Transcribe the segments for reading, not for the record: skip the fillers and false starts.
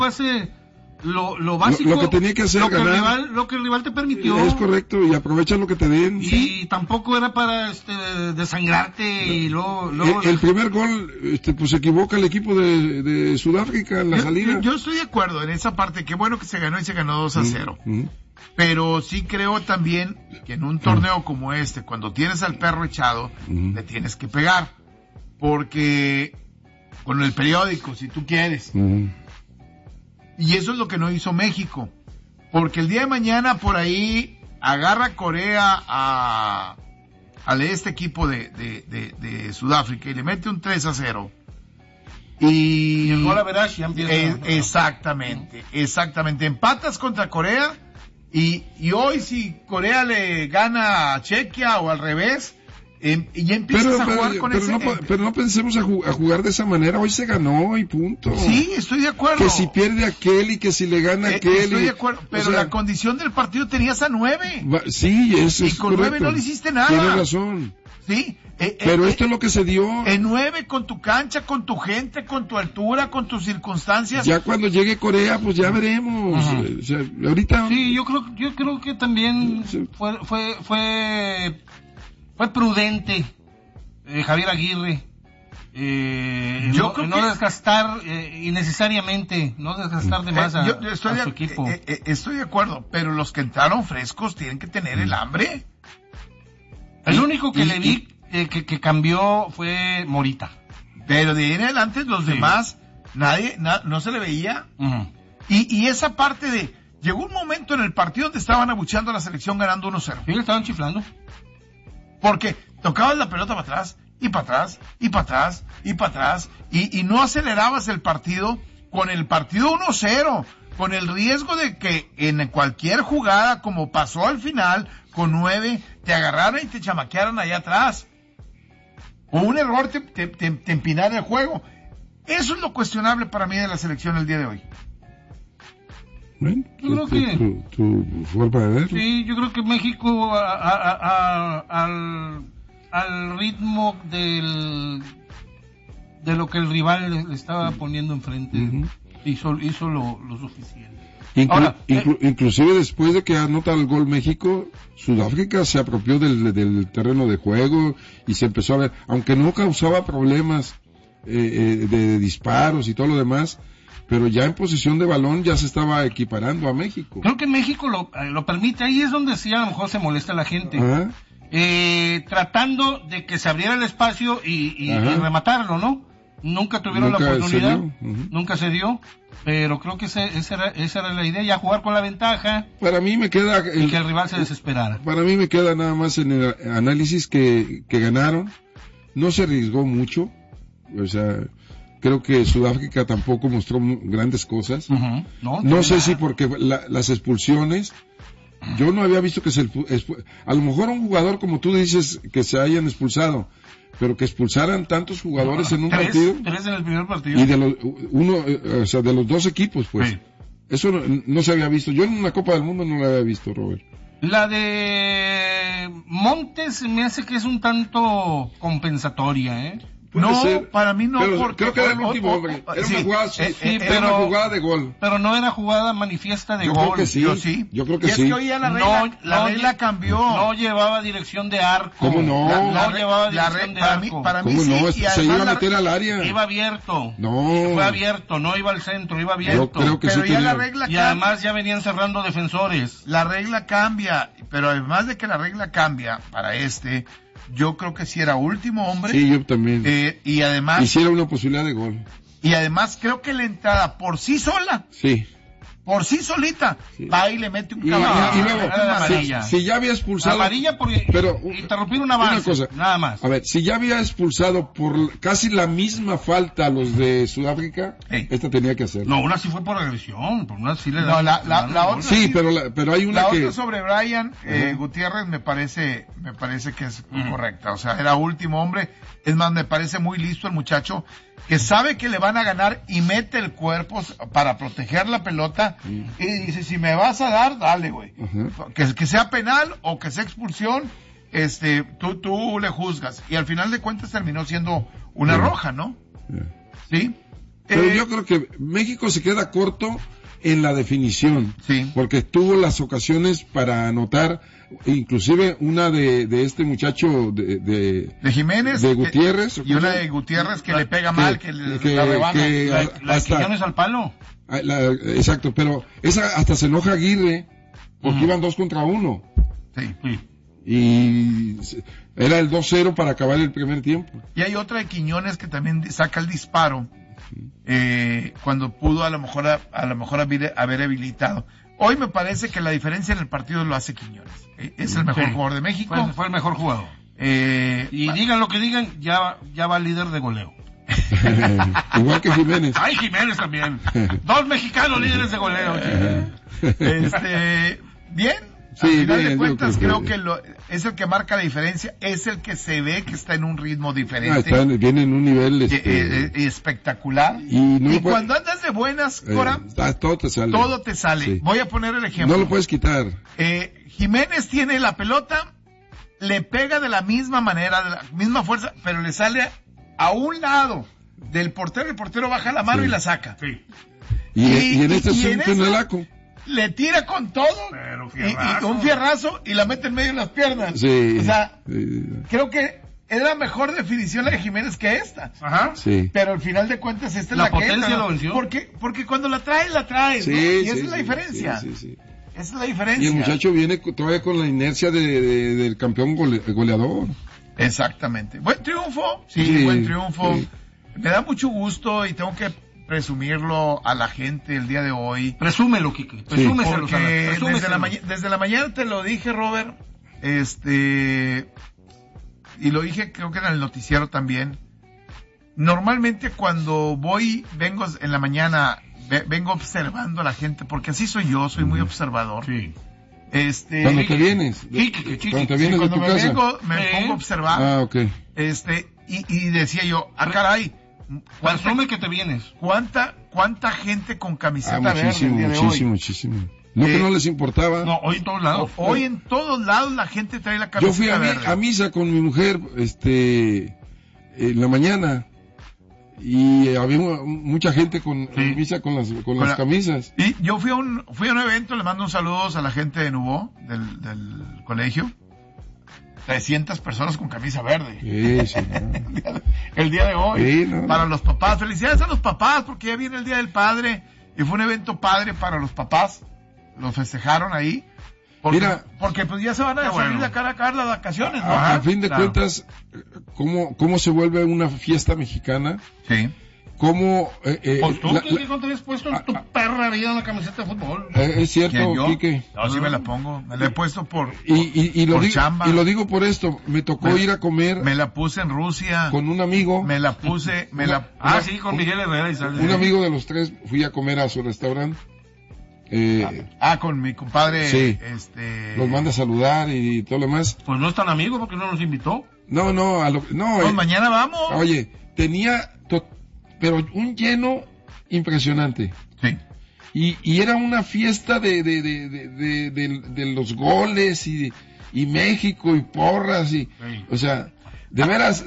hace lo básico, lo que tenía que hacer, ganar, lo que el rival te permitió. Es correcto, y aprovecha lo que te den. Y sí. tampoco era para desangrarte y luego el primer gol, pues se equivoca el equipo de Sudáfrica en la salida. Yo estoy de acuerdo en esa parte, qué bueno que se ganó y se ganó 2-0. Pero sí creo también que en un torneo como este, cuando tienes al perro echado, le tienes que pegar. Porque con el periódico, si tú quieres. Y eso es lo que no hizo México. Porque el día de mañana por ahí agarra Corea a este equipo de Sudáfrica y le mete un 3-0. Y el gol a Verás ya empieza. Exactamente. Empatas contra Corea y hoy si Corea le gana a Chequia o al revés, y ya empiezas a jugar con ese... pero no pensemos a jugar de esa manera. Hoy se ganó y punto. Sí, estoy de acuerdo. Que si pierde aquel y que si le gana aquel. Estoy de acuerdo, pero la condición del partido tenías a 9. Sí, eso es y con correcto. 9 no le hiciste nada. Tienes razón. Sí. Pero esto es lo que se dio. En 9, con tu cancha, con tu gente, con tu altura, con tus circunstancias. Ya cuando llegue Corea, pues ya veremos. O sea, ahorita. Sí, yo creo que también fue prudente Javier Aguirre no desgastar innecesariamente, no desgastar de más a su equipo. Estoy de acuerdo, pero los que entraron frescos tienen que tener el hambre. El único que le vi que cambió fue Morita. Pero de ahí en adelante los demás, no se le veía. Y esa parte de, llegó un momento en el partido donde estaban abucheando a la selección ganando 1-0. Sí, le estaban chiflando. Porque tocabas la pelota para atrás, y para atrás, y para atrás, y para atrás, y no acelerabas el partido con el partido 1-0, con el riesgo de que en cualquier jugada, como pasó al final, con 9, te agarraran y te chamaquearan allá atrás. O un error te empinara el juego. Eso es lo cuestionable para mí de la selección el día de hoy. Bueno, yo creo que tu forma de verlo. Sí, yo creo que México al ritmo de lo que el rival le estaba poniendo enfrente, hizo lo suficiente. Ahora, inclusive después de que anota el gol México, Sudáfrica se apropió del terreno de juego y se empezó a ver, aunque no causaba problemas de disparos y todo lo demás, pero ya en posición de balón ya se estaba equiparando a México. Creo que México lo permite, ahí es donde sí a lo mejor se molesta la gente. Tratando de que se abriera el espacio y rematarlo, ¿no? Nunca tuvieron la oportunidad, nunca se dio, pero creo que esa era la idea, ya jugar con la ventaja. Para mí me queda... y que el rival se desesperara. Para mí me queda nada más en el análisis que ganaron, no se arriesgó mucho, o sea... Creo que Sudáfrica tampoco mostró grandes cosas. No sé si porque las expulsiones, yo no había visto que a lo mejor un jugador como tú dices que se hayan expulsado, pero que expulsaran tantos jugadores en un partido. 3 en el primer partido. Y de los dos equipos, pues. Sí. Eso no se había visto. Yo en una Copa del Mundo no la había visto, Robert. La de Montes me hace que es un tanto compensatoria, No, para mí no, pero porque creo que era el último hombre. Era una jugada de gol. Pero no era jugada manifiesta de gol. Creo que sí. Yo creo que sí. Es que hoy ya la regla cambió. No llevaba dirección de arco. ¿Cómo no? No llevaba dirección de arco. Para mí ¿Cómo no? sí. Se iba a meter al área. Iba abierto. No. Fue abierto, no iba al centro, iba abierto. Yo creo que pero sí ya la regla cambia. Y además ya venían cerrando defensores. La regla cambia, pero además de que la regla cambia para yo creo que sí era último hombre. Sí, yo también. Y además... Hiciera una posibilidad de gol. Y además creo que la entrada por sí sola. Sí. Por sí solita. Sí. Va y le mete un caballo. Y luego, si ya había expulsado... Amarilla por interrumpir un avance. Una cosa. Nada más. A ver, si ya había expulsado por casi la misma falta a los de Sudáfrica, esta tenía que hacer. No, una sí fue por agresión. Por una sí le da... No, la otra... Sí, pero hay una la otra sobre Brian Gutiérrez me parece que es correcta. O sea, era último hombre. Es más, me parece muy listo el muchacho que sabe que le van a ganar y mete el cuerpo para proteger la pelota y dice, si me vas a dar, dale, güey. Que sea penal o que sea expulsión, tú le juzgas. Y al final de cuentas terminó siendo una roja, ¿no? Sí. Pero yo creo que México se queda corto en la definición, porque tuvo las ocasiones para anotar, inclusive una de este muchacho de Jiménez, de Gutiérrez, y una de Gutiérrez que le pega mal, que la rebana, la Quiñones al palo. Exacto, pero esa hasta se enoja Aguirre, porque iban 2 contra 1. Sí. Y era el 2-0 para acabar el primer tiempo. Y hay otra de Quiñones que también saca el disparo, cuando pudo a lo mejor haber habilitado. Hoy me parece que la diferencia en el partido lo hace Quiñones. Es el mejor jugador de México. Fue el mejor jugador. Y digan lo que digan, ya va líder de goleo. Igual que Jiménez. Ay, Jiménez también. 2 mexicanos líderes de goleo. Bien. Sí, al final bien, de cuentas creo que es el que marca la diferencia, es el que se ve que está en un ritmo diferente. Viene en un nivel espectacular. Y cuando andas de buenas, Cora, todo te sale. Todo te sale. Sí. Voy a poner el ejemplo. No lo puedes quitar. Jiménez tiene la pelota, le pega de la misma manera, de la misma fuerza, pero le sale a un lado del portero, el portero baja la mano y la saca. Sí. Y en este es un penalaco. Le tira con todo y un fierrazo y la mete en medio de las piernas. Sí. O sea, creo que es la mejor definición la de Jiménez que esta. Ajá. Sí. Pero al final de cuentas esta es la la potencia que entra, lo venció. Porque cuando la traes, sí, ¿no? Y esa sí, es la diferencia. Sí. Esa es la diferencia. Y el muchacho viene todavía con la inercia del campeón goleador. Exactamente. Buen triunfo. Sí, buen triunfo. Sí. Me da mucho gusto y tengo que presumirlo a la gente el día de hoy. Presúmelo, Kike. Presúmeselo. Porque desde la mañana te lo dije, Robert. Y lo dije creo que en el noticiero también. Normalmente cuando vengo en la mañana, vengo observando a la gente, porque así soy yo, soy muy observador. Sí. Cuando te vienes. Cuando te vienes de tu casa. Me pongo a observar. Ah, ok. Y decía yo, caray. Presume que te vienes. ¿Cuánta gente con camiseta verde el día de hoy? Muchísimo. No que no les importaba. No, hoy en todos lados. Hoy en todos lados la gente trae la camiseta verde. Yo fui a misa con mi mujer, en la mañana. Y había mucha gente en misa con las camisas. Y yo fui a un evento, le mando un saludo a la gente de Nubo, del colegio. 300 personas con camisa verde. Sí, el día de hoy. Sí, no. Para los papás. Felicidades a los papás, porque ya viene el Día del Padre. Y fue un evento padre para los papás. Lo festejaron ahí. Porque pues ya se van a salir a acabar las vacaciones, ¿no? A fin de cuentas, ¿cómo se vuelve una fiesta mexicana? Sí. ¿Cómo? Pues tú, ¿qué te habías puesto tu perra vida en la camiseta de fútbol? Es cierto, Quique. No, sí me la pongo. Me la he puesto por chamba. Y lo digo por esto. Me tocó ir a comer. Me la puse en Rusia. Con un amigo. Me la puse. Sí, con Miguel Herrera y Sal. Un amigo de los tres, fui a comer a su restaurante. Con mi compadre. Sí. Los manda a saludar y todo lo demás. Pues no es tan amigo porque no nos invitó. No. Mañana vamos. Oye, tenía pero un lleno impresionante. Sí. Y era una fiesta de los goles y México y porras y, sí. O sea, de veras,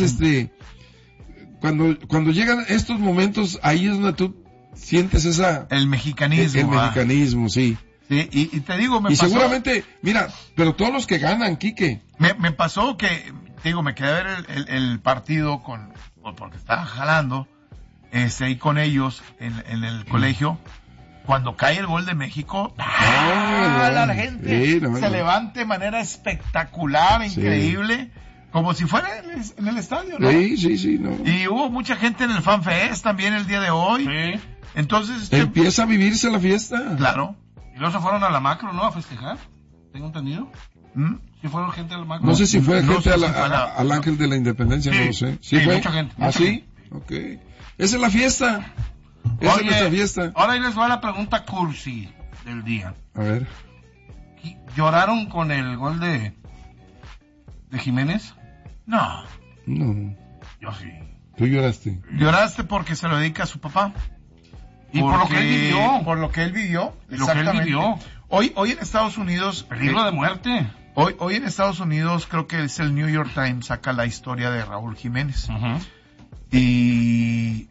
cuando llegan estos momentos, ahí es donde tú sientes el mexicanismo. El mexicanismo, sí. Sí, y te digo, me pasó. Y seguramente, mira, pero todos los que ganan, Quique. Me pasó que, me quedé a ver el partido porque estaba jalando, ahí con ellos en el colegio. Cuando cae el gol de México, la gente se levanta de manera espectacular, increíble, como si fuera en el estadio, ¿no? Sí, no. Y hubo mucha gente en el Fan Fest también el día de hoy. Sí. Entonces, empieza a vivirse la fiesta. Claro. Y luego se fueron a la Macro, ¿no? A festejar. ¿Tengo entendido? ¿Sí fueron gente a la Macro? No sé si fue gente al Ángel de la Independencia, no lo sé. Sí, fue mucha gente. ¿Ah, sí? Ok. Esa es la fiesta. Esa es nuestra fiesta. Ahora ahí les va la pregunta cursi del día. A ver. ¿Lloraron con el gol de Jiménez? No. Yo sí. ¿Tú lloraste? Lloraste porque se lo dedica a su papá. Y por lo que él vivió. Por lo que él vivió. Lo que él vivió. Hoy en Estados Unidos. Peligro de muerte. Hoy en Estados Unidos creo que es el New York Times saca la historia de Raúl Jiménez. Uh-huh. Y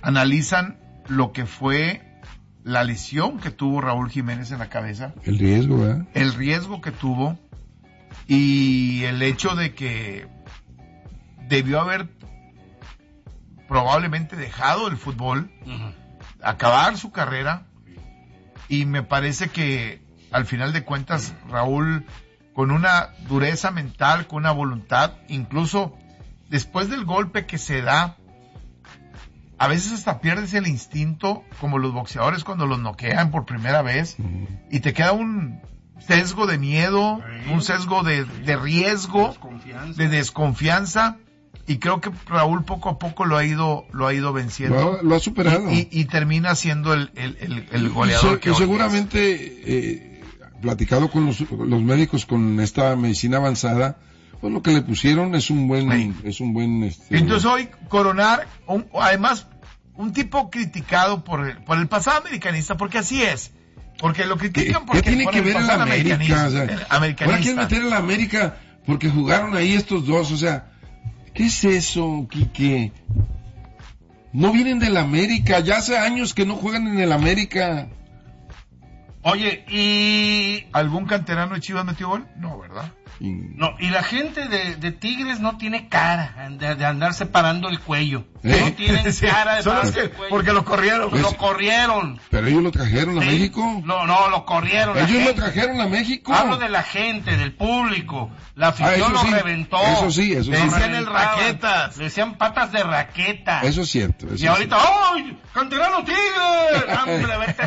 analizan lo que fue la lesión que tuvo Raúl Jiménez en la cabeza. El riesgo, ¿verdad? El riesgo que tuvo y el hecho de que debió haber probablemente dejado el fútbol, acabar su carrera, y me parece que al final de cuentas Raúl, con una dureza mental, con una voluntad, incluso después del golpe que se da, a veces hasta pierdes el instinto, como los boxeadores cuando los noquean por primera vez, y te queda un sesgo de miedo, un sesgo de riesgo, de desconfianza, y creo que Raúl poco a poco lo ha ido venciendo. Lo ha superado. Y termina siendo el goleador que seguramente, platicado con los médicos con esta medicina avanzada, pues lo que le pusieron es un buen... Entonces hoy coronar, además, un tipo criticado por el pasado americanista, porque así es. Porque lo critican porque... ¿Qué tiene que ver el América? Americanista. Ahora quieren meter el América porque jugaron ahí estos dos, o sea... ¿Qué es eso, Quique? No vienen del América, ya hace años que no juegan en el América. Oye, ¿y algún canterano de Chivas metió gol? No, ¿verdad? No, y la gente de Tigres no tiene cara de andar separando el cuello. No tienen cara de separarse el cuello. Porque lo corrieron. Lo corrieron. Pero ellos lo trajeron a México. No, lo corrieron. Ellos lo trajeron a México. Hablo de la gente, del público. La afición lo reventó. Eso sí. Le decían el raquetas. Le decían patas de raqueta. Eso es cierto. Y ahorita, ¡ay! ¡Canterano Tigre! ¡Hombre, vete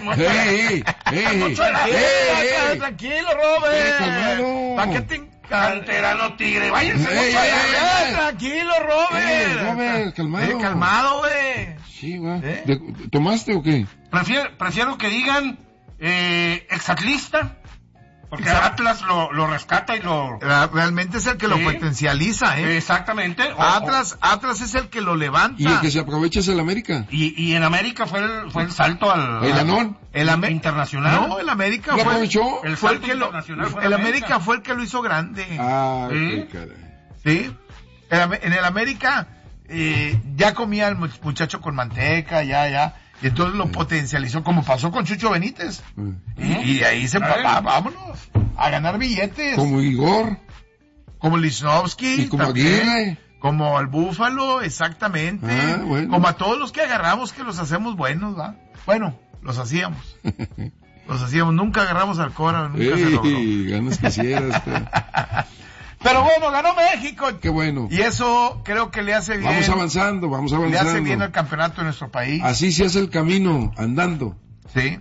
tranquilo, Robert! ¿Para qué te... Canterano Tigre, váyanse tranquilo, Robert. Calmado, güey. Sí, güey. ¿Tomaste o qué? Prefiero que digan exatlista, porque Atlas lo rescata y lo... Realmente es el que lo potencializa, Exactamente. Atlas es el que lo levanta. Y el que se aprovecha es el América. Y en América fue el salto al... ¿El internacional. No, el América fue el salto internacional. El América fue el que lo hizo grande. Qué caray. Sí. En el América ya comía el muchacho con manteca, ya. Y entonces lo potencializó, como pasó con Chucho Benítez. Y ahí vámonos a ganar billetes. Como Igor. Como Lichnowsky. Y como Aguirre. Como al Búfalo, exactamente. Bueno. Como a todos los que agarramos, que los hacemos buenos, ¿va? Bueno, los hacíamos. Nunca agarramos al Cora, nunca se logró. Ganas quisieras. Pero bueno, ganó México. Qué bueno. Y eso creo que le hace bien. Vamos avanzando. Le hace bien al campeonato de nuestro país. Así se hace el camino, andando. Sí.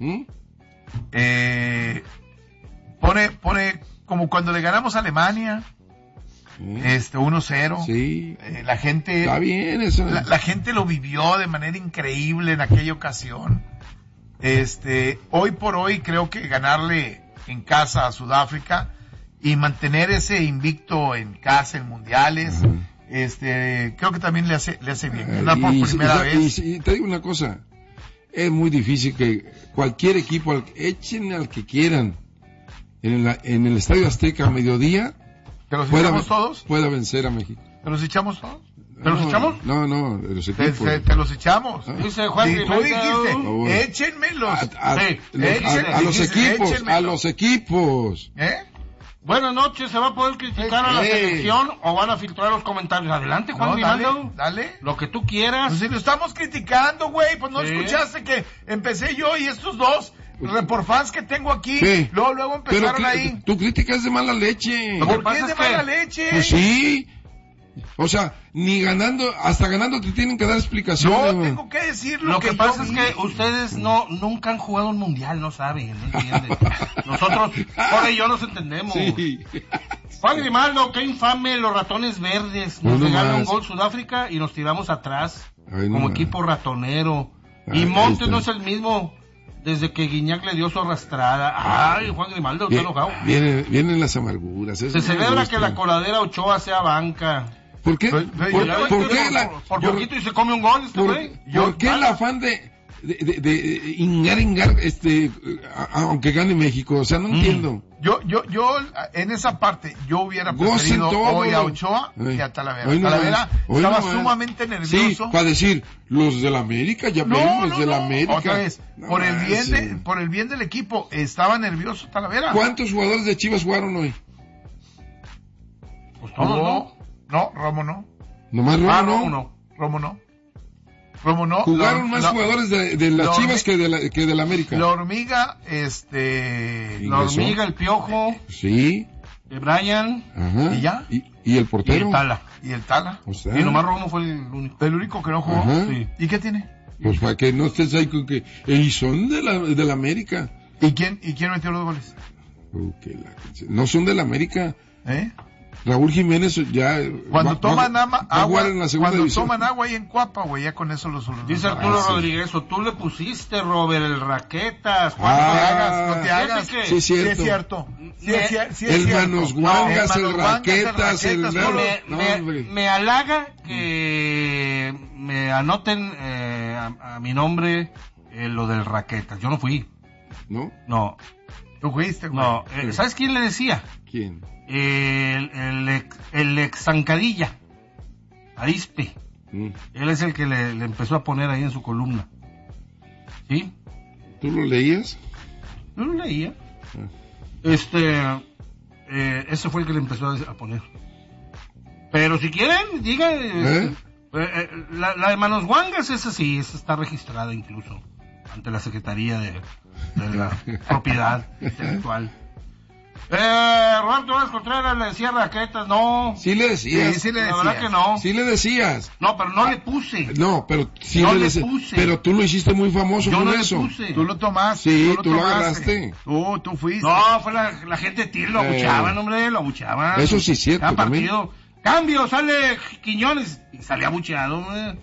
Pone como cuando le ganamos a Alemania. 1-0. Sí. La gente... Está bien eso. La gente lo vivió de manera increíble en aquella ocasión. Hoy por hoy creo que ganarle en casa a Sudáfrica y mantener ese invicto en casa en mundiales, creo que también le hace bien. Ganar por primera vez. Y te digo una cosa, es muy difícil que cualquier equipo, echen al que quieran en el Estadio Azteca a mediodía, ¿te los echamos todos? Pueda vencer a México. ¿Te los echamos todos? ¿Te los echamos? No, de los equipos. Te los echamos. Dice Juan tú dijiste, échenmelos. A los equipos. Buenas noches, ¿se va a poder criticar a la selección o van a filtrar los comentarios? Adelante, Juan Grimaldo. Dale. Lo que tú quieras. Pues si lo estamos criticando, güey, pues no escuchaste que empecé yo y estos dos reporfans que tengo aquí, luego empezaron ahí. Tu crítica es de mala leche. ¿Por qué es de mala leche? Pues sí. O sea, hasta ganando te tienen que dar explicaciones. No, tengo que decir lo que pasa es que ustedes nunca han jugado un mundial, no saben, no entienden. Nosotros, Jorge y yo nos entendemos. Sí. Juan Grimaldo, qué infame los ratones verdes. Nos regalan un gol Sudáfrica y nos tiramos atrás como equipo ratonero. Y Montes no es el mismo desde que Guiñac le dio su arrastrada. Ay, Juan Grimaldo, está enojado. Vienen las amarguras. Se celebra que la coladera Ochoa sea banca. ¿Por qué? ¿Por qué poquito y se come un gol ¿Por qué el afán de de ingar, aunque gane México, o sea, no entiendo. Yo, en esa parte, yo hubiera preferido hoy a Ochoa que a Talavera. Talavera estaba sumamente nervioso. Sí, para decir, los de la América, ya ven, los de la América. Otra vez, por el bien del equipo, estaba nervioso Talavera. ¿Cuántos jugadores de Chivas jugaron hoy? Pues todos, ¿no? No, Romo no. Nomás Romo no. Jugaron más jugadores de las Chivas que de la América. La Hormiga, La Hormiga, el Piojo. Sí. De Brian. Ajá. ¿Y ya? Y el portero. Y el Tala. O sea, y nomás Romo fue el único. El único que no jugó. Sí. ¿Y qué tiene? Pues para que no estés ahí con que... Y son de la América. ¿Y quién metió los goles? No son de la América. Raúl Jiménez ya cuando toman agua en la segunda cuando división. toman agua ahí en Cuapa, güey, ya con eso los dice Arturo Rodríguez, o tú le pusiste, Robert, el Raquetas. No te hagas. Sí, es cierto. El Manos Guangas, el Raquetas, me halaga que me anoten a mi nombre lo del Raquetas. Yo no fui. ¿No? No. ¿Tú fuiste, güey? No. ¿Sabes quién le decía? ¿Quién? El ex Zancadilla, Arispe. Él es el que le empezó a poner ahí en su columna. ¿Sí? ¿Tú lo leías? Yo lo leía. Ese fue el que le empezó a poner. Pero si quieren, digan. La de Manos Guangas, esa sí, esa está registrada incluso ante la Secretaría de la Propiedad Intelectual. Roberto Vázquez Contreras le decía Raquetas, no. Sí le decías. Sí le decías. La verdad que no. Sí le decías. No, pero no le puse. No, pero sí no le decías. Pero tú lo hiciste muy famoso yo con no eso. Le puse. Tú lo tomaste. Sí, tú lo agarraste. Tú fuiste. No, fue la gente de lo abuchaban, hombre, lo abuchaban. Eso sí es cierto. Cada partido. Cambio, sale Quiñones y sale abucheado, hombre.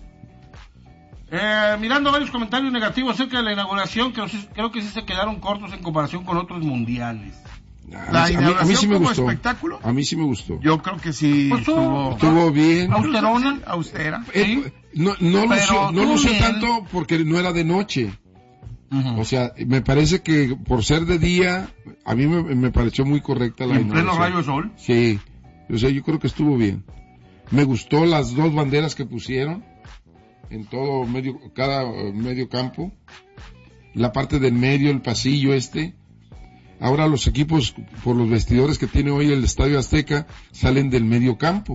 Mirando varios comentarios negativos acerca de la inauguración, creo que sí se quedaron cortos en comparación con otros mundiales. La inauguración a mí sí me como gustó. Espectáculo. A mí sí me gustó. Yo creo que sí. Pues estuvo bien. Austera. ¿Sí? No lo sé tanto porque no era de noche. O sea, me parece que por ser de día, a mí me pareció muy correcta la inauguración. ¿En pleno rayo de sol? Sí. O sea, yo creo que estuvo bien. Me gustó las dos banderas que pusieron en todo cada medio campo. La parte del medio, el pasillo Ahora los equipos, por los vestidores que tiene hoy el Estadio Azteca, salen del medio campo.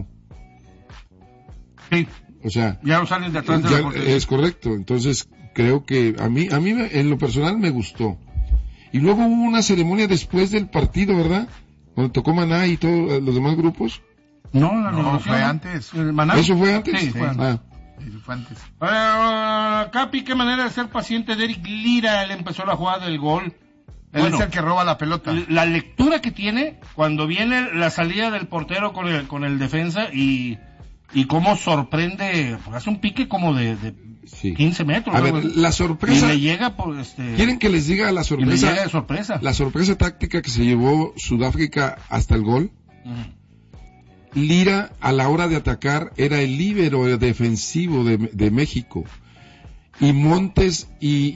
Sí. O sea, ya no salen de atrás de la portería. Es correcto. Entonces, creo que a mí en lo personal me gustó. Y luego hubo una ceremonia después del partido, ¿verdad? Cuando tocó Maná y todos los demás grupos. No, fue antes. ¿Eso fue antes? Sí, fue antes. Eso fue antes. Capi, qué manera de ser paciente de Eric Lira. Él empezó la jugada del gol. Él es el que roba la pelota. La lectura que tiene cuando viene la salida del portero con el defensa y cómo sorprende, porque hace un pique como de 15 metros. A ver, la sorpresa. Y le llega por ¿Quieren que les diga la sorpresa? Y le llega de sorpresa. La sorpresa táctica que se llevó Sudáfrica hasta el gol. Lira, a la hora de atacar, era el líbero defensivo de México. Y Montes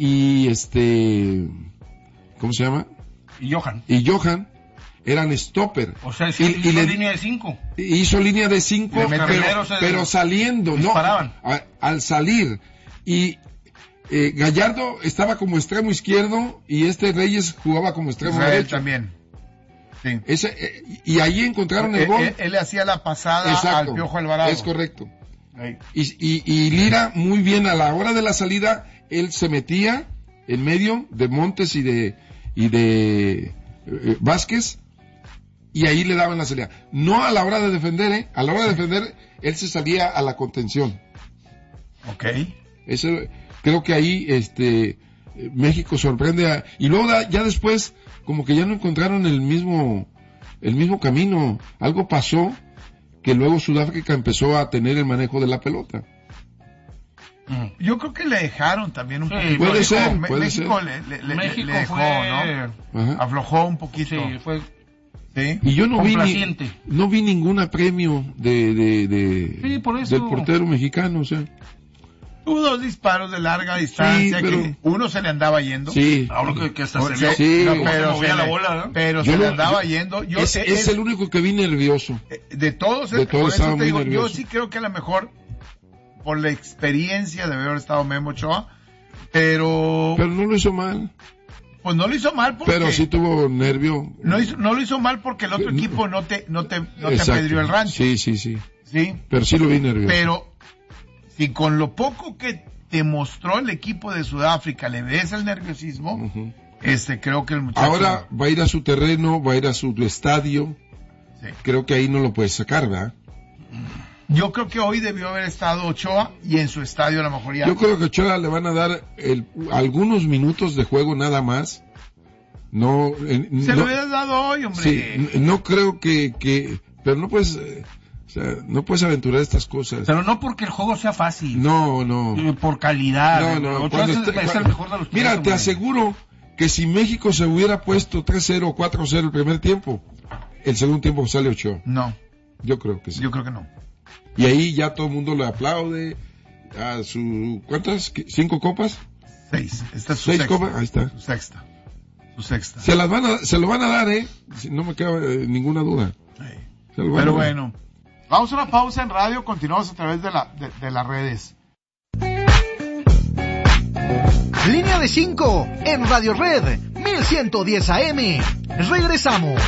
¿cómo se llama? Y Johan eran stopper. O sea, hizo línea de 5. Hizo línea de 5, pero saliendo, disparaban. No, al salir. Y Gallardo estaba como extremo izquierdo y Reyes jugaba como extremo derecho. También. Sí. Y ahí encontraron el gol. Él le hacía la pasada al Piojo Alvarado. Es correcto. Y Lira, muy bien, a la hora de la salida, él se metía en medio de Montes y de Vázquez, y ahí le daban la salida. No a la hora de defender, a la hora de defender, él se salía a la contención. Ok. Eso, creo que ahí, México sorprende y luego ya después, como que ya no encontraron el mismo camino. Algo pasó que luego Sudáfrica empezó a tener el manejo de la pelota. Yo creo que le dejaron también un poquito. Puede ser. México le dejó, ¿no? Aflojó un poquito. Sí, fue. ¿Sí? Y yo no vi ningún apremio por eso. del portero mexicano, o sea. Tuvo 2 disparos de larga distancia, sí, que uno se le andaba yendo. Sí. Ahora que hasta se vio. Sí, no, pero se le andaba yendo. Es el único que vi nervioso. De todos estaba muy nervioso. Yo sí creo que a lo mejor, por la experiencia de haber estado Memo Ochoa, pero no lo hizo mal. Pues no lo hizo mal porque... Pero sí tuvo nervio. No lo hizo mal porque el otro equipo no te apedreó el rancho. Sí. Pero sí lo vi nervioso. Pero si con lo poco que te mostró el equipo de Sudáfrica le ves el nerviosismo, creo que el muchacho... Ahora va a ir a su terreno, va a ir a su estadio. Sí. Creo que ahí no lo puedes sacar, ¿verdad? Yo creo que hoy debió haber estado Ochoa y en su estadio a lo mejor ya... Yo creo que Ochoa le van a dar algunos minutos de juego nada más. Se lo hubieras dado hoy, hombre. Sí, no creo que pero no puedes... no puedes aventurar estas cosas. Pero no porque el juego sea fácil. No. Por calidad. No. Es el mejor de los Mira, te aseguro que si México se hubiera puesto 3-0 o 4-0 el primer tiempo, el segundo tiempo sale Ochoa. No. Yo creo que sí. Yo creo que no. Y ahí ya todo el mundo le aplaude a su... ¿Cuántas? ¿5 copas? 6. Esta es su 6 sexta. copas, ahí está. Su sexta. Se lo van a dar, no me queda ninguna duda. Pero bueno, vamos a una pausa en radio, continuamos a través de las redes. Línea de 5 en Radio Red 1110 AM. Regresamos.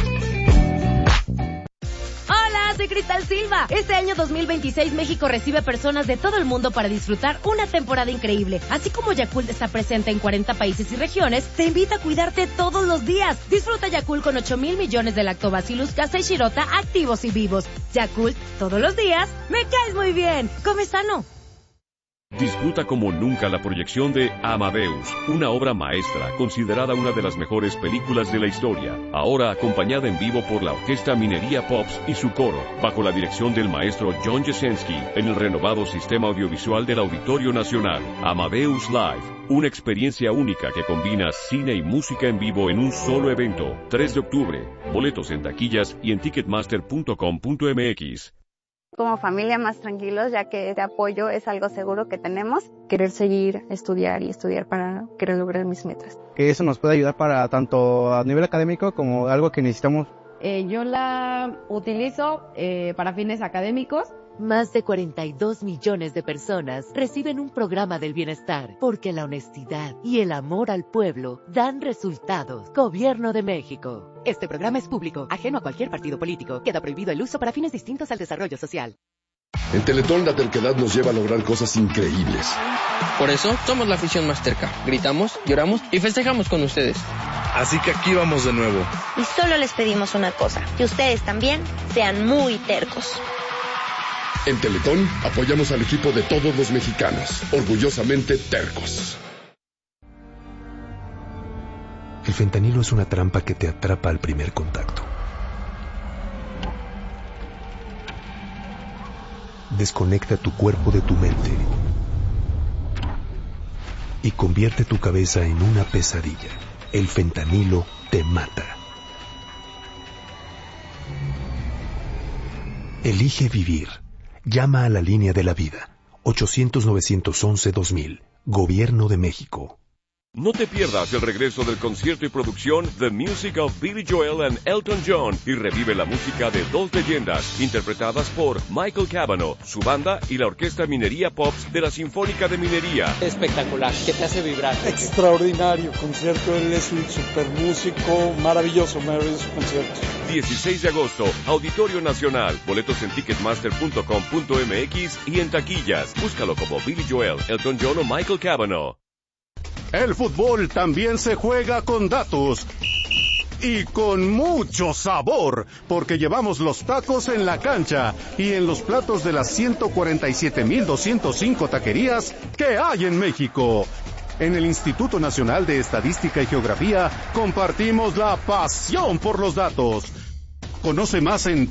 Soy Cristal Silva. Este año 2026 México recibe personas de todo el mundo para disfrutar una temporada increíble. Así como Yakult está presente en 40 países y regiones, te invita a cuidarte todos los días. Disfruta Yakult con 8,000 millones de Lactobacillus casei shirota activos y vivos. Yakult, todos los días, me caes muy bien. Come sano. Disfruta como nunca la proyección de Amadeus, una obra maestra considerada una de las mejores películas de la historia, ahora acompañada en vivo por la Orquesta Minería Pops y su coro, bajo la dirección del maestro John Jasenski, en el renovado sistema audiovisual del Auditorio Nacional. Amadeus Live, una experiencia única que combina cine y música en vivo en un solo evento. 3 de octubre, boletos en taquillas y en ticketmaster.com.mx. Como familia más tranquilos, ya que este apoyo es algo seguro que tenemos. Querer seguir, estudiar para querer lograr mis metas. Que eso nos puede ayudar para tanto a nivel académico como algo que necesitamos. Yo la utilizo para fines académicos. Más de 42 millones de personas reciben un programa del bienestar porque la honestidad y el amor al pueblo dan resultados. Gobierno de México. Este programa es público, ajeno a cualquier partido político. Queda prohibido el uso para fines distintos al desarrollo social. En Teletón la terquedad nos lleva a lograr cosas increíbles. Por eso somos la afición más terca. Gritamos, lloramos y festejamos con ustedes. Así que aquí vamos de nuevo. Y solo les pedimos una cosa, que ustedes también sean muy tercos. En Teletón apoyamos al equipo de todos los mexicanos, orgullosamente tercos. El fentanilo es una trampa que te atrapa al primer contacto. Desconecta tu cuerpo de tu mente y convierte tu cabeza en una pesadilla. El fentanilo te mata. Elige vivir. Llama a la línea de la vida. 800-911-2000. Gobierno de México. No te pierdas el regreso del concierto y producción The Music of Billy Joel and Elton John y revive la música de 2 leyendas interpretadas por Michael Cavanaugh, su banda y la Orquesta Minería Pops de la Sinfónica de Minería. Espectacular, que te hace vibrar. Extraordinario concierto, él es un super músico, maravilloso concierto. 16 de agosto, Auditorio Nacional, boletos en ticketmaster.com.mx y en taquillas. Búscalo como Billy Joel, Elton John o Michael Cavanaugh. El fútbol también se juega con datos y con mucho sabor, porque llevamos los tacos en la cancha y en los platos de las 147,205 taquerías que hay en México. En el Instituto Nacional de Estadística y Geografía compartimos la pasión por los datos. Conoce más en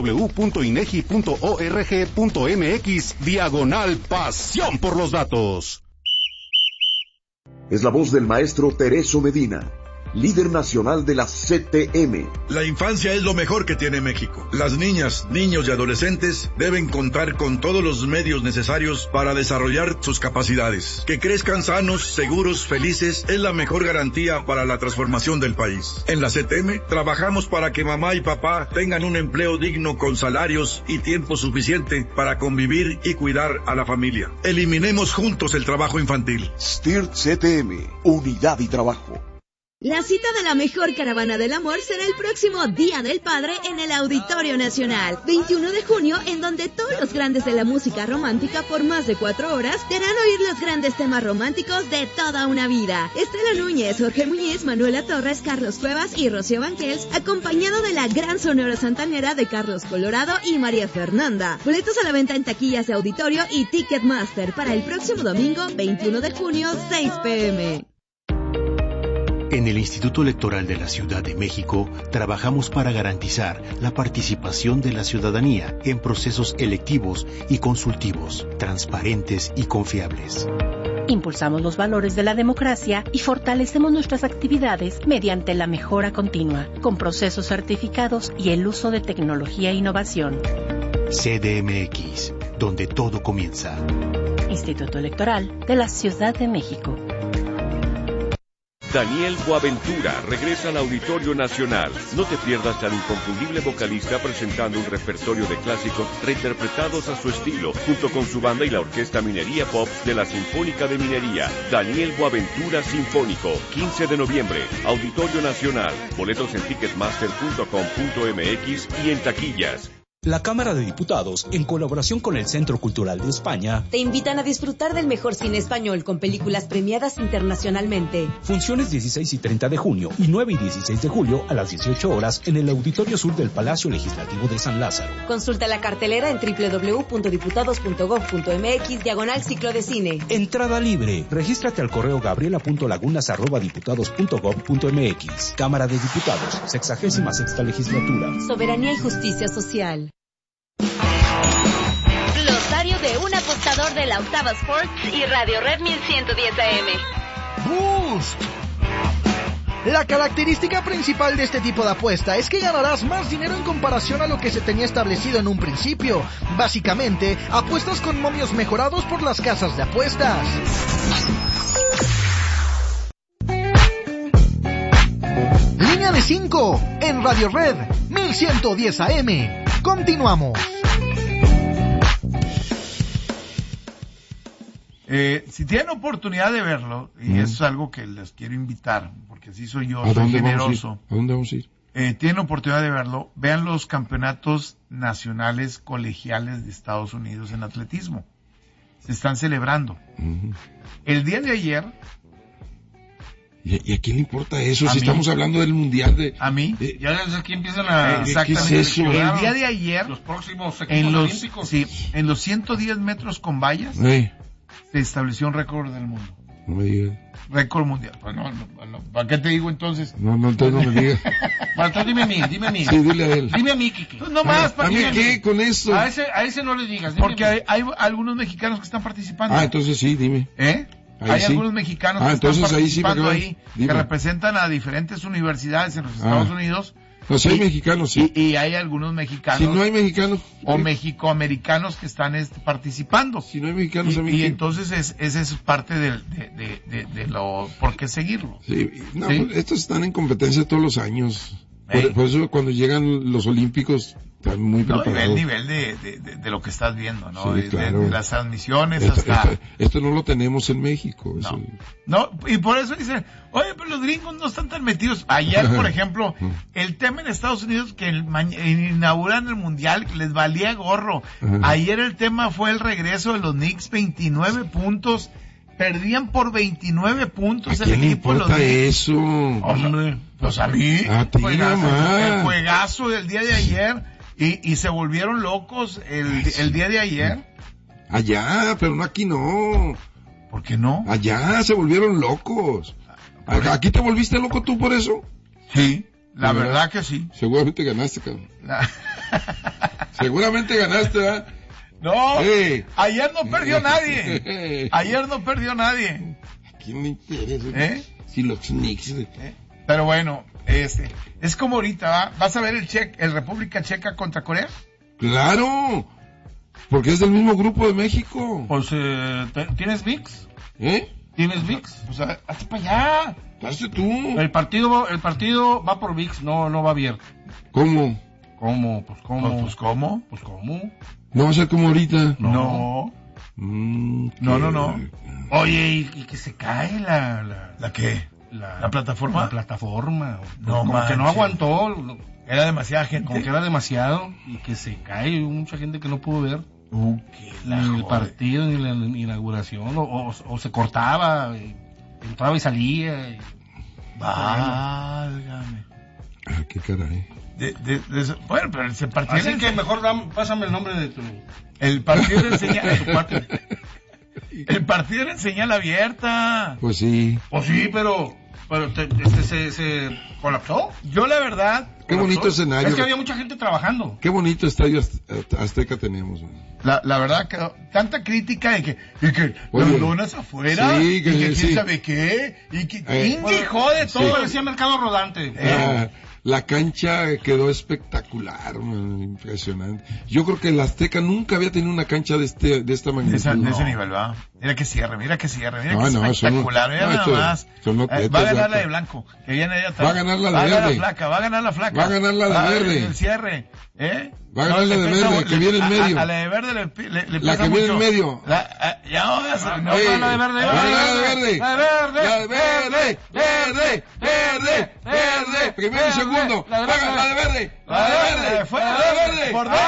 www.inegi.org.mx/pasión por los datos. Es la voz del maestro Tereso Medina. líder nacional de la CTM. La infancia es lo mejor que tiene México. Las niñas, niños y adolescentes deben contar con todos los medios necesarios para desarrollar sus capacidades. Que crezcan sanos, seguros, felices es la mejor garantía para la transformación del país. En la CTM trabajamos para que mamá y papá tengan un empleo digno con salarios y tiempo suficiente para convivir y cuidar a la familia. Eliminemos juntos el trabajo infantil. STIRT CTM, unidad y trabajo. La cita de la mejor caravana del amor será el próximo Día del Padre en el Auditorio Nacional, 21 de junio, en donde todos los grandes de la música romántica por más de 4 horas te harán oír los grandes temas románticos de toda una vida. Estela Núñez, Jorge Muñiz, Manuela Torres, Carlos Cuevas y Rocío Banquels, acompañado de la gran sonora santanera de Carlos Colorado y María Fernanda. Boletos a la venta en taquillas de auditorio y Ticketmaster para el próximo domingo, 21 de junio, 6 p.m. En el Instituto Electoral de la Ciudad de México trabajamos para garantizar la participación de la ciudadanía en procesos electivos y consultivos, transparentes y confiables. Impulsamos los valores de la democracia y fortalecemos nuestras actividades mediante la mejora continua, con procesos certificados y el uso de tecnología e innovación. CDMX, donde todo comienza. Instituto Electoral de la Ciudad de México. Daniel Boaventura regresa al Auditorio Nacional. No te pierdas al inconfundible vocalista presentando un repertorio de clásicos reinterpretados a su estilo, junto con su banda y la Orquesta Minería Pop de la Sinfónica de Minería. Daniel Boaventura Sinfónico, 15 de noviembre, Auditorio Nacional. Boletos en ticketmaster.com.mx y en taquillas. La Cámara de Diputados, en colaboración con el Centro Cultural de España, te invitan a disfrutar del mejor cine español con películas premiadas internacionalmente. Funciones 16 y 30 de junio y 9 y 16 de julio a las 18 horas en el Auditorio Sur del Palacio Legislativo de San Lázaro. Consulta la cartelera en www.diputados.gov.mx/ciclo de cine. Entrada libre. Regístrate al correo gabriela.lagunas@diputados.gov.mx. Cámara de Diputados, 66ª legislatura. Soberanía y justicia social. Glosario de un apostador de la Octava Sports y Radio Red 1110 AM. Boost. La característica principal de este tipo de apuesta es que ganarás más dinero en comparación a lo que se tenía establecido en un principio. Básicamente, apuestas con momios mejorados por las casas de apuestas. Línea de 5 en Radio Red 1110 AM. Continuamos. Si tienen oportunidad de verlo, y es algo que les quiero invitar, porque así soy yo, soy generoso. ¿A dónde vamos a ir? Tienen oportunidad de verlo, vean los campeonatos nacionales colegiales de Estados Unidos en atletismo. Se están celebrando. El día de ayer... ¿Y a quién le importa eso? Si estamos hablando del mundial de... A mí. Ya desde aquí empiezan a... Exactamente. ¿Qué es eso? El día de ayer... Los próximos equipos olímpicos. Sí, en los 110 metros con vallas, se estableció un récord del mundo. No me digas. Récord mundial. Pues no, ¿para qué te digo entonces? Entonces no me digas. Bueno, entonces dime a mí. Sí, dile a él. Dime a mí, Kiki. Pues no más, ¿A mí qué con eso? A ese no le digas. Porque hay algunos mexicanos que están participando. Entonces sí, dime. Hay algunos mexicanos que están participando ahí, que representan a diferentes universidades en los Estados Unidos. Pues hay mexicanos, sí. Y hay algunos mexicanos. Si no hay mexicanos. O mexicoamericanos que están participando. Si no hay mexicanos, y entonces esa es parte de lo... ¿Por qué seguirlo? Sí, no, ¿sí? Estos están en competencia todos los años. Por eso cuando llegan los olímpicos están muy preparados. El nivel de lo que estás viendo, ¿no? Sí, claro. De las transmisiones esto no lo tenemos en México. No, y por eso dicen, oye, pero los gringos no están tan metidos. Ayer, por ejemplo, el tema en Estados Unidos que inauguran el Mundial, les valía gorro. Ayer el tema fue el regreso de los Knicks, 29 puntos. Perdían por 29 puntos el equipo de los Knicks. Eso? Hombre, pues a mí. A ti el juegazo del día de ayer. Y se volvieron locos el día de ayer. Allá, pero no aquí no. ¿Por qué no? Allá se volvieron locos. ¿Aquí te volviste loco tú por eso? Sí, la verdad que sí. Seguramente ganaste, cabrón. Seguramente ganaste, ¿verdad? No, ayer no perdió nadie. Ayer no perdió nadie. ¿A quién le interesa? Si los Knicks... Pero bueno, es como ahorita, ¿va? ¿Vas a ver el República Checa contra Corea? ¡Claro! Porque es del mismo grupo de México. Pues, ¿tienes VIX? ¿Tienes VIX? Pues, hazte para allá. Hazte tú. El partido va por VIX, no va abierto. ¿Cómo? ¿Cómo? Pues, ¿cómo? Pues, ¿cómo? Pues, ¿cómo? ¿No va a ser como ahorita? No. No. Oye, ¿y que se cae ¿La qué? ¿La plataforma? La plataforma. No, como que no aguantó. Era demasiada gente. Como que era demasiado y que se cae. Hubo mucha gente que no pudo ver ni el partido ni la inauguración. O se cortaba, entraba y salía. Válgame. Qué caray. Bueno, pero ese partido... Así que mejor pásame el nombre de tu... El partido era el partido era en señal abierta. Pues sí. Pues sí, pero se colapsó. Yo la verdad... Qué bonito escenario. Es que había mucha gente trabajando. Qué bonito estadio Azteca tenemos. La verdad que tanta crítica de que los donas afuera, sí, que quién sabe qué, y que jode todo. Parecía mercado rodante. La cancha quedó espectacular, man, impresionante. Yo creo que el Azteca nunca había tenido una cancha de esta magnitud. De ese nivel, va. Mira que cierre, mira que espectacular, mira nada más. Va a ganar la de blanco, que viene allá atrás. Va a ganar la de verde. Va a ganar la flaca. Va a ganar la de verde. El cierre, Va a ganar la de verde, que viene en medio. A la de verde le pesa la que viene en medio. Ya vamos a... No, la de verde. Verde. Primero y segundo. La de verde. Por dos.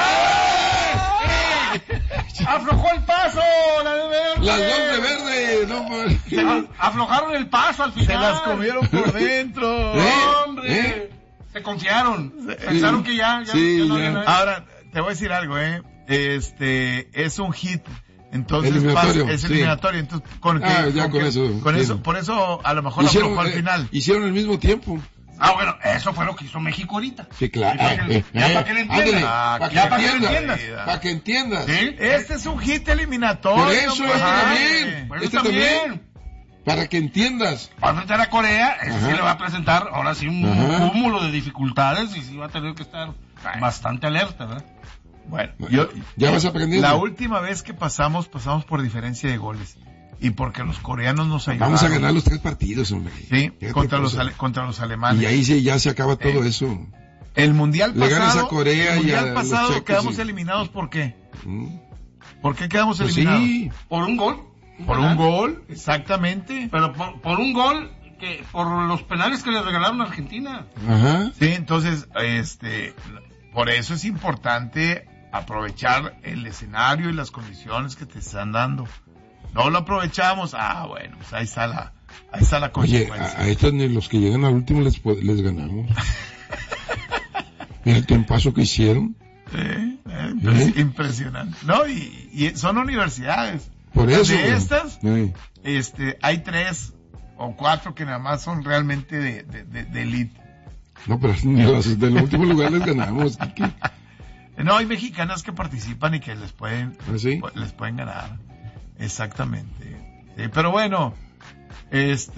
Aflojó el paso, la de verde. Las dos de verde. No, aflojaron el paso al final. Se las comieron por dentro. Hombre. Se confiaron. Pensaron que ya no había nada. Ahora, te voy a decir algo, es un hit. Entonces es eliminatorio, entonces con eso, por eso a lo mejor lo aflojó al final. Hicieron el mismo tiempo. Bueno, eso fue lo que hizo México ahorita. Sí, claro. Para que le entiendas. Para que entiendas. ¿Sí? Este es un hit eliminatorio. Por eso, este también. Para que entiendas. Va a enfrentar a Corea, sí le va a presentar ahora sí un cúmulo de dificultades y sí va a tener que estar bastante alerta, ¿verdad? Bueno, ya vas aprendiendo. La última vez que pasamos por diferencia de goles. Y porque los coreanos nos ayudaron. Vamos a ganar los 3 partidos, hombre. Sí, contra los alemanes. Y ahí sí ya se acaba todo eso. El mundial pasado. Le ganas a Corea el mundial pasado quedamos eliminados, ¿por qué? ¿Por qué quedamos eliminados? Sí. Por un gol. Por un gol, exactamente. Pero por un gol que por los penales que le regalaron a Argentina. Ajá. Sí, entonces, por eso es importante aprovechar el escenario y las condiciones que te están dando. No lo aprovechamos, bueno, pues ahí está la consecuencia. Oye, a estos ni los que llegan al último les ganamos. Mira el tempazo que hicieron. Impresionante. No, y son universidades. Por eso. De estas, hay 3 o 4 que nada más son realmente de elite. No, pero ni los del último lugar les ganamos. No, hay mexicanas que participan y que les pueden ganar. Exactamente. Pero bueno, es